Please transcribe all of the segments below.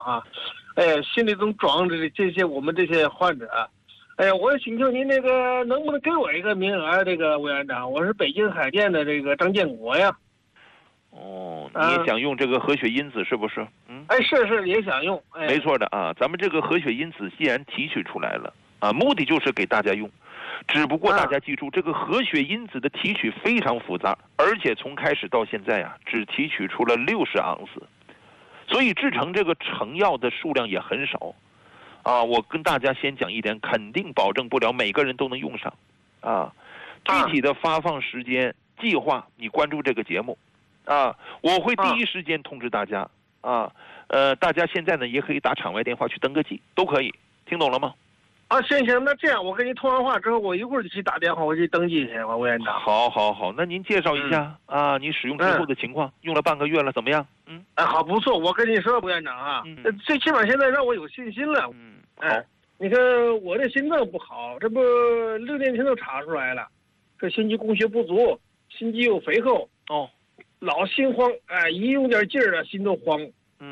啊，哎呀，心里总装着这些我们这些患者。哎呀，我请求您那个能不能给我一个名额？这个吴院长，我是北京海淀的这个张建国呀。 哦，你也想用这个核血因子是不是？ 哎，是也想用。哎， 没错的啊，咱们这个核血因子既然提取出来了啊，目的就是给大家用。只不过大家记住，这个核血因子的提取非常复杂，而且从开始到现在啊，只提取出了60盎司，所以制成这个成药的数量也很少。啊，我跟大家先讲一点，肯定保证不了每个人都能用上。啊，具体的发放时间计划，你关注这个节目。啊，我会第一时间通知大家。啊，大家现在呢也可以打场外电话去登个记，都可以。听懂了吗？ 啊，行，那这样我跟您通完话之后，我一会儿就去打电话，我去登记去吧，吴院长。 好，那您介绍一下啊，你使用之后的情况，用了半个月了，怎么样？ 哎，好，不错，我跟你说，吴院长啊，最起码现在让我有信心了。 好， 你看我这心脏不好，这不6年前都查出来了，这心肌供血不足，心肌又肥厚，老心慌，哎，一用点劲儿了，心都慌。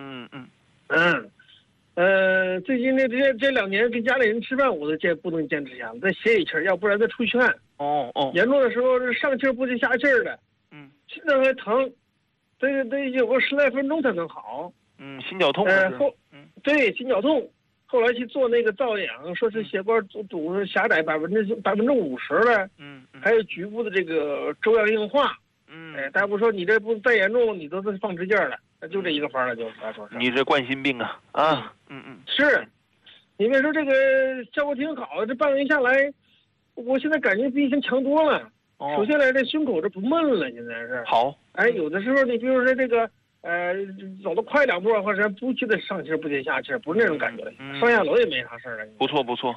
最近这2年跟家里人吃饭，我都不能坚持下来，再歇一气儿，要不然再出血汗。严重的时候是上气儿不接下气儿的。心脏还疼，得有个10来分钟才能好。 心绞痛。 对，心绞痛。后来去做那个造氧，说是血管堵狭窄50%了。还有局部的这个粥样硬化。大夫说你这不再严重，你都是放支架了。就这一个方了，就是他说是。 你这冠心病啊！ 是，你别说这个效果挺好，这半个月下来，我现在感觉比以前强多了。首先来这胸口这不闷了，现在是。 好。 哎，有的时候你比如说这个走得快2步或者不觉得上气不接下气，不是那种感觉了。上下楼也没啥事了。 不错。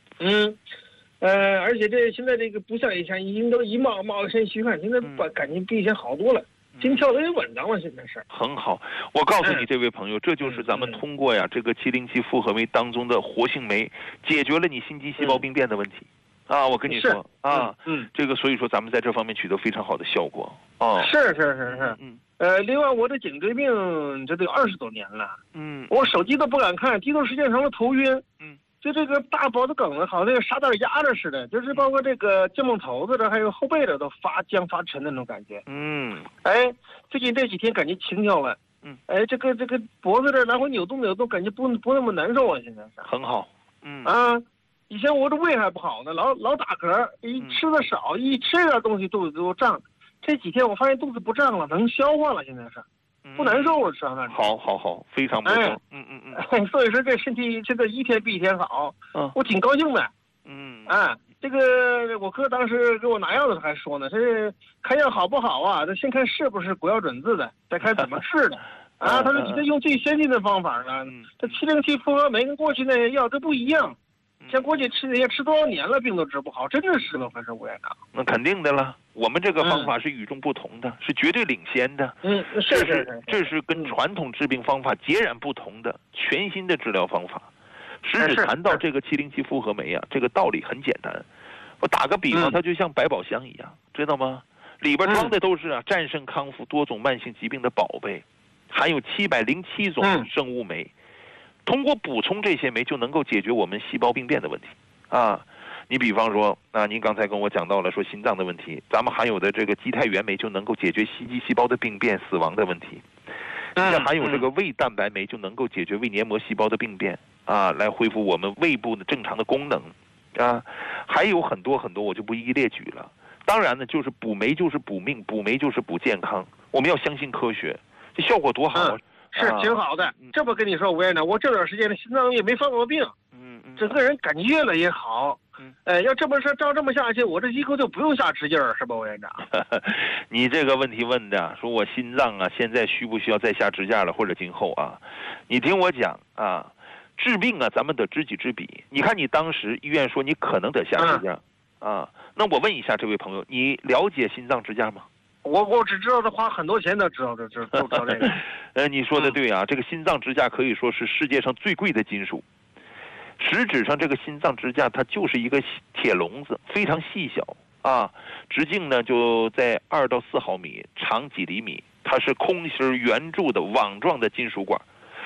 而且这现在这个不像以前，已经都一冒一身虚汗，现在感觉比以前好多了。心跳得也稳当了，现在是很好。我告诉你，这位朋友，这就是咱们通过这个707复合酶当中的活性酶，解决了你心肌细胞病变的问题。我跟你说这个所以说咱们在这方面取得非常好的效果。 是。另外我的颈椎病这得20多年了。我手机都不敢看，低头时间长了头晕。就这个大脖子梗子好像沙袋压着似的，就是包括这个肩膀头子的还有后背的都发僵发沉的那种感觉。最近这几天感觉轻巧了。这个脖子这来回扭动，感觉不那么难受啊，现在是很好。 以前我这胃还不好呢，老打嗝，一吃的少，一吃点东西肚子就胀。这几天我发现肚子不胀了，能消化了，现在是。不难受了，吃上饭。 好，非常不错。 所以说这身体现在一天比一天好。我挺高兴的。这个我哥当时给我拿药的时候还说呢，这看药好不好啊？这先看是不是国药准字的，再看怎么治的。他说你这用最先进的方法呢。这707复合酶跟过去那些药都不一样。像过去吃多少年了，病都治不好，真的是吗？还是吴院长？ 那肯定的了，我们这个方法是与众不同的，是绝对领先的。这是跟传统治病方法截然不同的全新的治疗方法。实质谈到这个707复合酶这个道理很简单。我打个比方，它就像百宝箱一样，知道吗？里边装的都是战胜康复多种慢性疾病的宝贝，含有707种生物酶。通过补充这些酶就能够解决我们细胞病变的问题。你比方说您刚才跟我讲到了说心脏的问题，咱们含有的这个肌肽原酶就能够解决心肌细胞的病变死亡的问题。像含有这个胃蛋白酶就能够解决胃黏膜细胞的病变来恢复我们胃部的正常的功能还有很多我就不一一列举了。当然呢，就是补酶就是补命，补酶就是补健康，我们要相信科学，这效果多好是挺好的。这么跟你说，吴院长，我这段时间的心脏也没犯过病，整个人感觉越来越好。要这么说，照这么下去，我这以后就不用下支劲儿，是吧，吴院长？ 你这个问题问的，说我心脏现在需不需要再下支架了，或者今后你听我讲治病咱们得知己知彼。你看你当时医院说你可能得下支架那我问一下这位朋友，你了解心脏支架吗？ 我只知道他花很多钱都知道这个。 你说的对这个心脏支架可以说是世界上最贵的金属。实质上这个心脏支架它就是一个铁笼子，非常细小直径呢就在2到4毫米，长几厘米。它是空心圆柱的网状的金属管，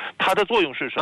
它的作用是什么？